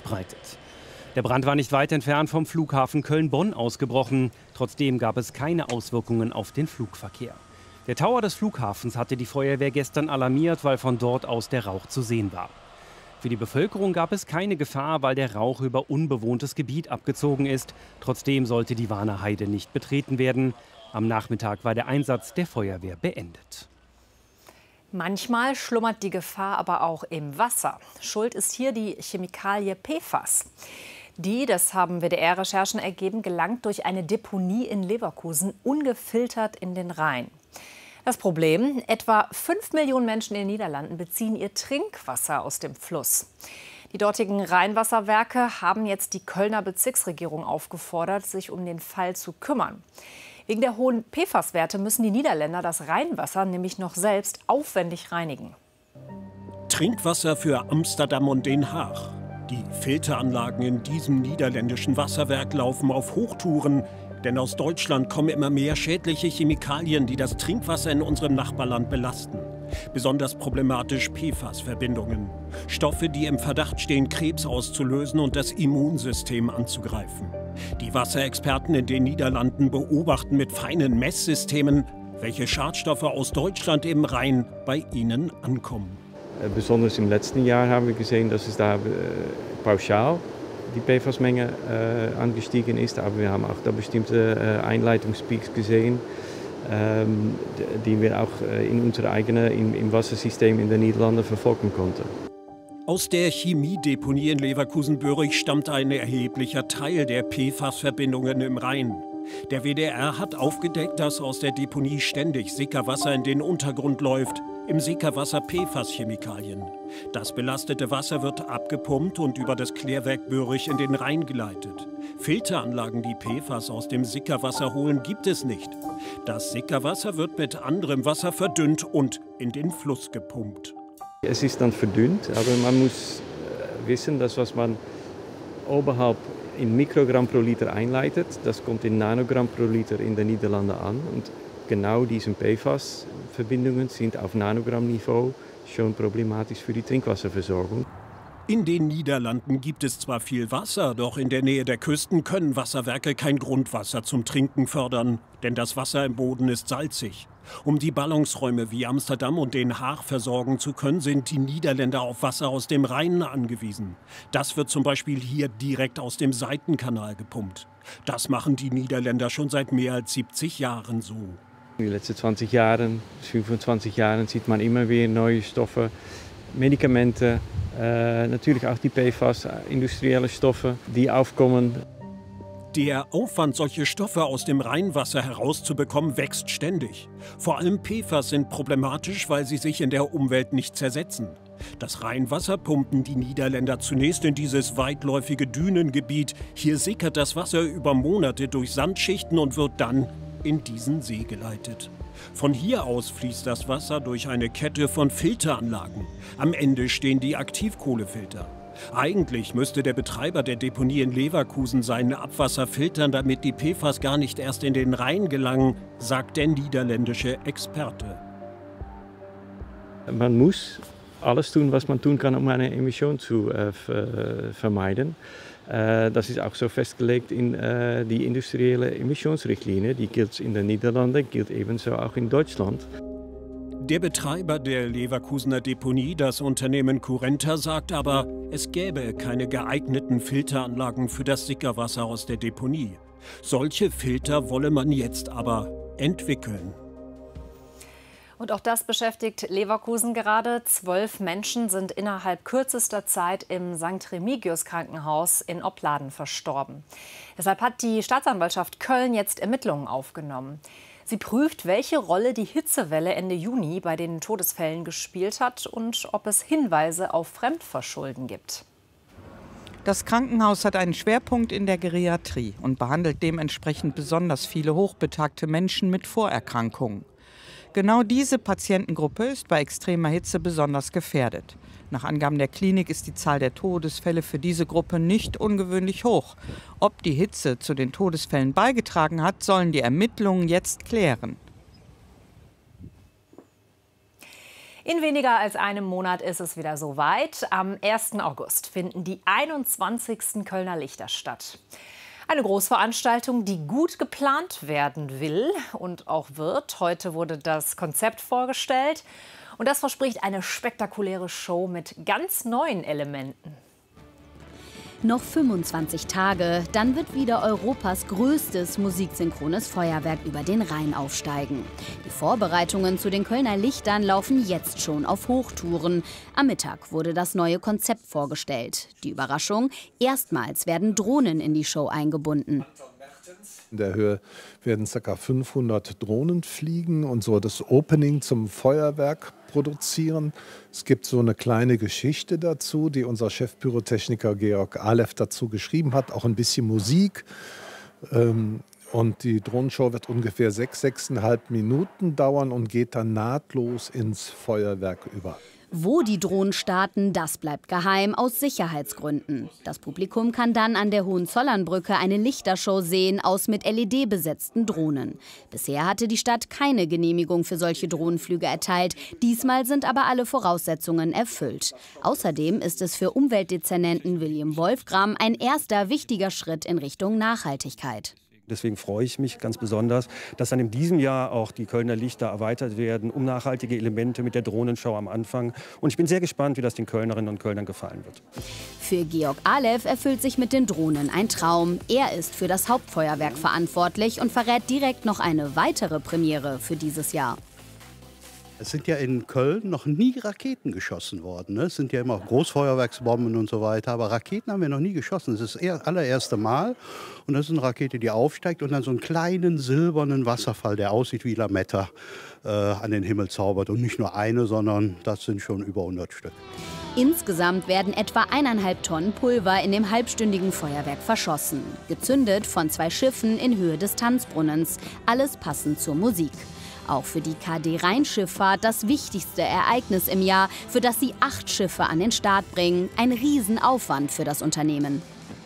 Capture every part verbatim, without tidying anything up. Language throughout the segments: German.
ausbreitet. Der Brand war nicht weit entfernt vom Flughafen Köln-Bonn ausgebrochen. Trotzdem gab es keine Auswirkungen auf den Flugverkehr. Der Tower des Flughafens hatte die Feuerwehr gestern alarmiert, weil von dort aus der Rauch zu sehen war. Für die Bevölkerung gab es keine Gefahr, weil der Rauch über unbewohntes Gebiet abgezogen ist. Trotzdem sollte die Warner Heide nicht betreten werden. Am Nachmittag war der Einsatz der Feuerwehr beendet. Manchmal schlummert die Gefahr aber auch im Wasser. Schuld ist hier die Chemikalie P F A S. Die, das haben W D R-Recherchen ergeben, gelangt durch eine Deponie in Leverkusen ungefiltert in den Rhein. Das Problem: Etwa fünf Millionen Menschen in den Niederlanden beziehen ihr Trinkwasser aus dem Fluss. Die dortigen Rheinwasserwerke haben jetzt die Kölner Bezirksregierung aufgefordert, sich um den Fall zu kümmern. Wegen der hohen P F A S-Werte müssen die Niederländer das Rheinwasser nämlich noch selbst aufwendig reinigen. Trinkwasser für Amsterdam und Den Haag. Die Filteranlagen in diesem niederländischen Wasserwerk laufen auf Hochtouren. Denn aus Deutschland kommen immer mehr schädliche Chemikalien, die das Trinkwasser in unserem Nachbarland belasten. Besonders problematisch P F A S-Verbindungen. Stoffe, die im Verdacht stehen, Krebs auszulösen und das Immunsystem anzugreifen. Die Wasserexperten in den Niederlanden beobachten mit feinen Messsystemen, welche Schadstoffe aus Deutschland im Rhein bei ihnen ankommen. Besonders im letzten Jahr haben wir gesehen, dass es da äh, pauschal die P F A S-Menge äh, angestiegen ist. Aber wir haben auch da bestimmte äh, Einleitungspeaks gesehen, ähm, die wir auch äh, in unser eigenes im, im Wassersystem in den Niederlanden verfolgen konnten. Aus der Chemiedeponie in Leverkusen-Börrich stammt ein erheblicher Teil der P F A S-Verbindungen im Rhein. Der W D R hat aufgedeckt, dass aus der Deponie ständig Sickerwasser in den Untergrund läuft. Im Sickerwasser P F A S-Chemikalien. Das belastete Wasser wird abgepumpt und über das Klärwerk Börrich in den Rhein geleitet. Filteranlagen, die P F A S aus dem Sickerwasser holen, gibt es nicht. Das Sickerwasser wird mit anderem Wasser verdünnt und in den Fluss gepumpt. Es ist dann verdünnt, aber man muss wissen, dass was man oberhalb in Mikrogramm pro Liter einleitet, das kommt in Nanogramm pro Liter in den Niederlanden an. Und genau diese P F A S-Verbindungen sind auf Nanogrammniveau schon problematisch für die Trinkwasserversorgung. In den Niederlanden gibt es zwar viel Wasser, doch in der Nähe der Küsten können Wasserwerke kein Grundwasser zum Trinken fördern, denn das Wasser im Boden ist salzig. Um die Ballungsräume wie Amsterdam und Den Haag versorgen zu können, sind die Niederländer auf Wasser aus dem Rhein angewiesen. Das wird zum Beispiel hier direkt aus dem Seitenkanal gepumpt. Das machen die Niederländer schon seit mehr als siebzig Jahren so. In den letzten zwanzig Jahren, fünfundzwanzig Jahren sieht man immer wieder neue Stoffe, Medikamente, äh, natürlich auch die P F A S, industrielle Stoffe, die aufkommen. Der Aufwand, solche Stoffe aus dem Rheinwasser herauszubekommen, wächst ständig. Vor allem P F A S sind problematisch, weil sie sich in der Umwelt nicht zersetzen. Das Rheinwasser pumpen die Niederländer zunächst in dieses weitläufige Dünengebiet. Hier sickert das Wasser über Monate durch Sandschichten und wird dann in diesen See geleitet. Von hier aus fließt das Wasser durch eine Kette von Filteranlagen. Am Ende stehen die Aktivkohlefilter. Eigentlich müsste der Betreiber der Deponie in Leverkusen sein Abwasser filtern, damit die P F A S gar nicht erst in den Rhein gelangen, sagt der niederländische Experte. Man muss alles tun, was man tun kann, um eine Emission zu äh, vermeiden. Äh, das ist auch so festgelegt in äh, die industrielle Emissionsrichtlinie. Die gilt in den Niederlanden, gilt ebenso auch in Deutschland. Der Betreiber der Leverkusener Deponie, das Unternehmen Currenta, sagt aber, es gäbe keine geeigneten Filteranlagen für das Sickerwasser aus der Deponie. Solche Filter wolle man jetzt aber entwickeln. Und auch das beschäftigt Leverkusen gerade. Zwölf Menschen sind innerhalb kürzester Zeit im Sankt Remigius Krankenhaus in Opladen verstorben. Deshalb hat die Staatsanwaltschaft Köln jetzt Ermittlungen aufgenommen. Sie prüft, welche Rolle die Hitzewelle Ende Juni bei den Todesfällen gespielt hat und ob es Hinweise auf Fremdverschulden gibt. Das Krankenhaus hat einen Schwerpunkt in der Geriatrie und behandelt dementsprechend besonders viele hochbetagte Menschen mit Vorerkrankungen. Genau diese Patientengruppe ist bei extremer Hitze besonders gefährdet. Nach Angaben der Klinik ist die Zahl der Todesfälle für diese Gruppe nicht ungewöhnlich hoch. Ob die Hitze zu den Todesfällen beigetragen hat, sollen die Ermittlungen jetzt klären. In weniger als einem Monat ist es wieder soweit. Am ersten August finden die einundzwanzigsten Kölner Lichter statt. Eine Großveranstaltung, die gut geplant werden will und auch wird. Heute wurde das Konzept vorgestellt. Und das verspricht eine spektakuläre Show mit ganz neuen Elementen. Noch fünfundzwanzig Tage, dann wird wieder Europas größtes musiksynchrones Feuerwerk über den Rhein aufsteigen. Die Vorbereitungen zu den Kölner Lichtern laufen jetzt schon auf Hochtouren. Am Mittag wurde das neue Konzept vorgestellt. Die Überraschung: erstmals werden Drohnen in die Show eingebunden. In der Höhe werden ca. fünfhundert Drohnen fliegen und so das Opening zum Feuerwerk produzieren. Es gibt so eine kleine Geschichte dazu, die unser Chefpyrotechniker Georg Alev dazu geschrieben hat, auch ein bisschen Musik. Und die Drohnenshow wird ungefähr sechs, sechseinhalb Minuten dauern und geht dann nahtlos ins Feuerwerk über. Wo die Drohnen starten, das bleibt geheim aus Sicherheitsgründen. Das Publikum kann dann an der Hohenzollernbrücke eine Lichtershow sehen aus mit L E D besetzten Drohnen. Bisher hatte die Stadt keine Genehmigung für solche Drohnenflüge erteilt. Diesmal sind aber alle Voraussetzungen erfüllt. Außerdem ist es für Umweltdezernenten William Wolfgram ein erster wichtiger Schritt in Richtung Nachhaltigkeit. Deswegen freue ich mich ganz besonders, dass dann in diesem Jahr auch die Kölner Lichter erweitert werden um nachhaltige Elemente mit der Drohnenshow am Anfang. Und ich bin sehr gespannt, wie das den Kölnerinnen und Kölnern gefallen wird. Für Georg Alev erfüllt sich mit den Drohnen ein Traum. Er ist für das Hauptfeuerwerk verantwortlich und verrät direkt noch eine weitere Premiere für dieses Jahr. Es sind ja in Köln noch nie Raketen geschossen worden. Ne? Es sind ja immer Großfeuerwerksbomben und so weiter. Aber Raketen haben wir noch nie geschossen. Das ist das allererste Mal. Und das ist eine Rakete, die aufsteigt und dann so einen kleinen silbernen Wasserfall, der aussieht wie Lametta, äh, an den Himmel zaubert. Und nicht nur eine, sondern das sind schon über hundert Stück. Insgesamt werden etwa eineinhalb Tonnen Pulver in dem halbstündigen Feuerwerk verschossen. Gezündet von zwei Schiffen in Höhe des Tanzbrunnens. Alles passend zur Musik. Auch für die K D-Rheinschifffahrt das wichtigste Ereignis im Jahr, für das sie acht Schiffe an den Start bringen. Ein Riesenaufwand für das Unternehmen.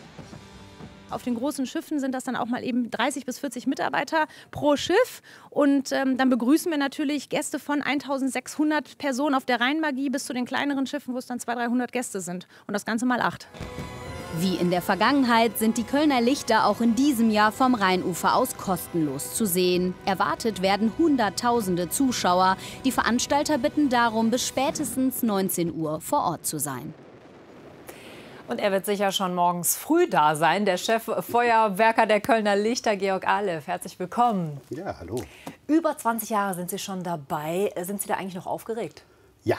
Auf den großen Schiffen sind das dann auch mal eben dreißig bis vierzig Mitarbeiter pro Schiff. Und ähm, dann begrüßen wir natürlich Gäste von eintausendsechshundert Personen auf der Rheinmagie bis zu den kleineren Schiffen, wo es dann zweihundert, dreihundert Gäste sind. Und das Ganze mal acht. Wie in der Vergangenheit sind die Kölner Lichter auch in diesem Jahr vom Rheinufer aus kostenlos zu sehen. Erwartet werden Hunderttausende Zuschauer. Die Veranstalter bitten darum, bis spätestens neunzehn Uhr vor Ort zu sein. Und er wird sicher schon morgens früh da sein, der Cheffeuerwerker der Kölner Lichter, Georg Alev. Herzlich willkommen. Ja, hallo. Über zwanzig Jahre sind Sie schon dabei. Sind Sie da eigentlich noch aufgeregt? Ja.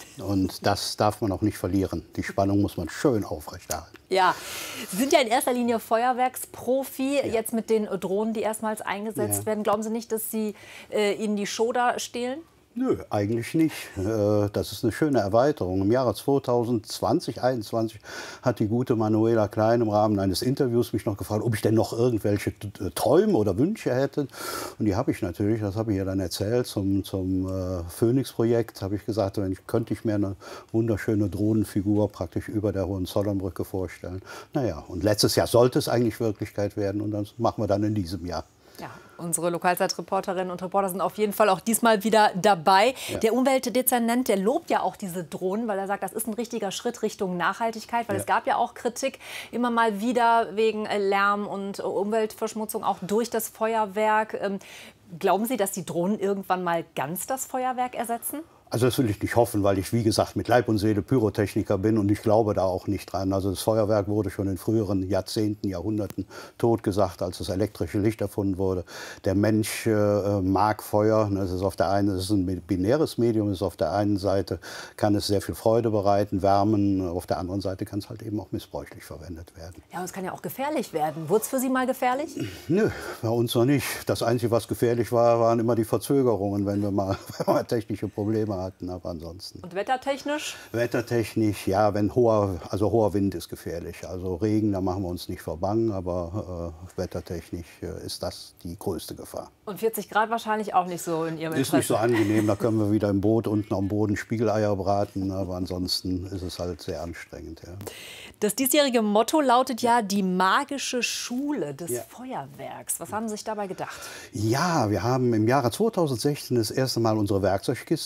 Und das darf man auch nicht verlieren. Die Spannung muss man schön aufrechterhalten. Ja, Sie sind ja in erster Linie Feuerwerksprofi. Ja. Jetzt mit den Drohnen, die erstmals eingesetzt ja. werden. Glauben Sie nicht, dass Sie äh, Ihnen die Show da stehlen? Nö, eigentlich nicht. Das ist eine schöne Erweiterung. Im Jahre zweitausendzwanzig, zweitausendeinundzwanzig hat die gute Manuela Klein im Rahmen eines Interviews mich noch gefragt, ob ich denn noch irgendwelche Träume oder Wünsche hätte. Und die habe ich natürlich, das habe ich ihr dann erzählt, zum, zum äh, Phoenix-Projekt habe ich gesagt, wenn ich, könnte ich mir eine wunderschöne Drohnenfigur praktisch über der Hohenzollernbrücke vorstellen. Naja, und letztes Jahr sollte es eigentlich Wirklichkeit werden und das machen wir dann in diesem Jahr. Ja, unsere Lokalzeitreporterinnen und Reporter sind auf jeden Fall auch diesmal wieder dabei. Ja. Der Umweltdezernent, der lobt ja auch diese Drohnen, weil er sagt, das ist ein richtiger Schritt Richtung Nachhaltigkeit. Weil ja. es gab ja auch Kritik immer mal wieder wegen Lärm und Umweltverschmutzung, auch durch das Feuerwerk. Ähm, glauben Sie, dass die Drohnen irgendwann mal ganz das Feuerwerk ersetzen? Also das will ich nicht hoffen, weil ich, wie gesagt, mit Leib und Seele Pyrotechniker bin und ich glaube da auch nicht dran. Also das Feuerwerk wurde schon in früheren Jahrzehnten, Jahrhunderten totgesagt, als das elektrische Licht erfunden wurde. Der Mensch äh, mag Feuer. Das ist auf der einen, das ist ein binäres Medium, das ist auf der einen Seite kann es sehr viel Freude bereiten, wärmen. Auf der anderen Seite kann es halt eben auch missbräuchlich verwendet werden. Ja, und es kann ja auch gefährlich werden. Wurde es für Sie mal gefährlich? Nö, bei uns noch nicht. Das Einzige, was gefährlich war, waren immer die Verzögerungen, wenn wir mal, wenn wir mal technische Probleme hatten. Aber ansonsten. Und wettertechnisch? Wettertechnisch, ja, wenn hoher, also hoher Wind ist gefährlich. Also Regen, da machen wir uns nicht vor Bang, aber äh, wettertechnisch äh, ist das die größte Gefahr. Und vierzig Grad wahrscheinlich auch nicht so in Ihrem Interesse? Ist nicht so angenehm, da können wir wieder im Boot unten am Boden Spiegeleier braten, aber ansonsten ist es halt sehr anstrengend. Ja. Das diesjährige Motto lautet ja die magische Schule des ja. Feuerwerks. Was haben Sie sich dabei gedacht? Ja, wir haben im Jahre zweitausendsechzehn das erste Mal unsere Werkzeugkiste geöffnet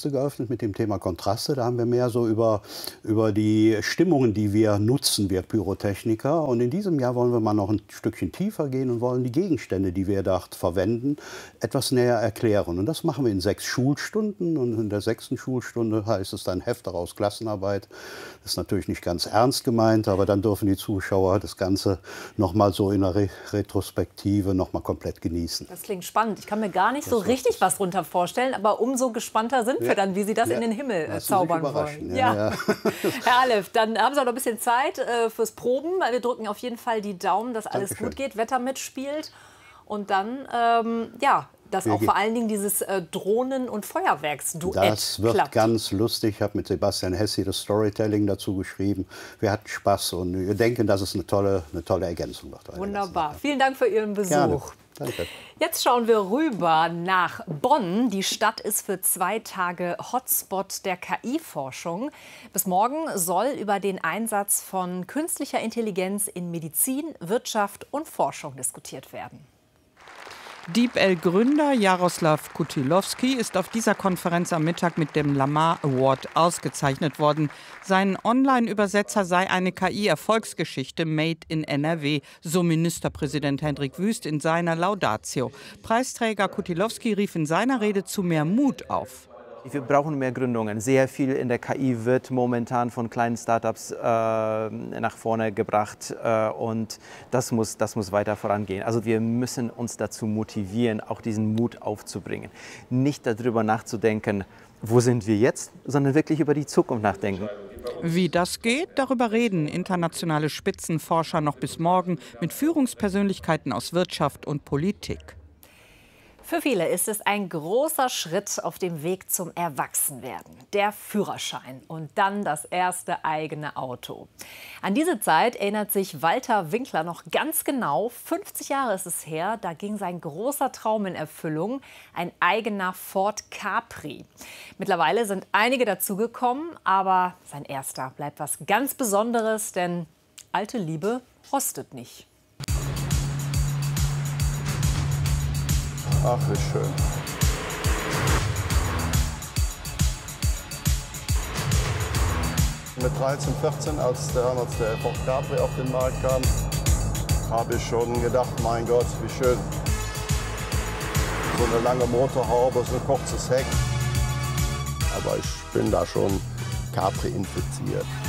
sind mit dem Thema Kontraste. Da haben wir mehr so über, über die Stimmungen, die wir nutzen, wir Pyrotechniker. Und in diesem Jahr wollen wir mal noch ein Stückchen tiefer gehen und wollen die Gegenstände, die wir dort verwenden, etwas näher erklären. Und das machen wir in sechs Schulstunden. Und in der sechsten Schulstunde heißt es dann Heft daraus Klassenarbeit. Das ist natürlich nicht ganz ernst gemeint, aber dann dürfen die Zuschauer das Ganze noch mal so in einer Re Retrospektive noch mal komplett genießen. Das klingt spannend. Ich kann mir gar nicht so richtig was drunter vorstellen, aber umso gespannter sind wir ja. dann, wie Sie das ja. in den Himmel Lassen zaubern wollen. Ja. Ja, ja. Herr Alef, dann haben Sie auch noch ein bisschen Zeit äh, fürs Proben. Wir drücken auf jeden Fall die Daumen, dass alles Dankeschön. gut geht, Wetter mitspielt und dann, ähm, ja, dass Wir auch vor allen Dingen dieses äh, Drohnen- und Feuerwerksduett Das wird klappt. ganz lustig. Ich habe mit Sebastian Hessi das Storytelling dazu geschrieben. Wir hatten Spaß und wir denken, dass es eine tolle, eine tolle Ergänzung wird. Wunderbar. Vielen Dank für Ihren Besuch. Gerne. Danke. Jetzt schauen wir rüber nach Bonn. Die Stadt ist für zwei Tage Hotspot der K I-Forschung. Bis morgen soll über den Einsatz von künstlicher Intelligenz in Medizin, Wirtschaft und Forschung diskutiert werden. DeepL-Gründer Jaroslav Kutilowski ist auf dieser Konferenz am Mittag mit dem Lamar Award ausgezeichnet worden. Sein Online-Übersetzer sei eine K I-Erfolgsgeschichte made in N R W, so Ministerpräsident Hendrik Wüst in seiner Laudatio. Preisträger Kutilowski rief in seiner Rede zu mehr Mut auf. Wir brauchen mehr Gründungen. Sehr viel in der K I wird momentan von kleinen Startups äh, nach vorne gebracht äh, und das muss, das muss weiter vorangehen. Also wir müssen uns dazu motivieren, auch diesen Mut aufzubringen. Nicht darüber nachzudenken, wo sind wir jetzt, sondern wirklich über die Zukunft nachdenken. Wie das geht, darüber reden internationale Spitzenforscher noch bis morgen mit Führungspersönlichkeiten aus Wirtschaft und Politik. Für viele ist es ein großer Schritt auf dem Weg zum Erwachsenwerden. Der Führerschein und dann das erste eigene Auto. An diese Zeit erinnert sich Walter Winkler noch ganz genau. fünfzig Jahre ist es her, da ging sein großer Traum in Erfüllung. Ein eigener Ford Capri. Mittlerweile sind einige dazugekommen, aber sein erster bleibt was ganz Besonderes, denn alte Liebe rostet nicht. Ach, wie schön. Mit dreizehn, vierzehn, als damals der Ford Capri auf den Markt kam, habe ich schon gedacht, mein Gott, wie schön. So eine lange Motorhaube, so ein kurzes Heck. Aber ich bin da schon Capri infiziert.